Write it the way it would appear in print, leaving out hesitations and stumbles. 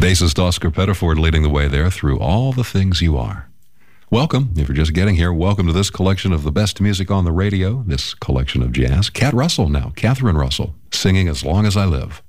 Bassist Oscar Pettiford leading the way there through All the Things You Are. Welcome, if you're just getting here, welcome to this collection of the best music on the radio, this collection of jazz. Catherine Russell, singing As Long as I Live.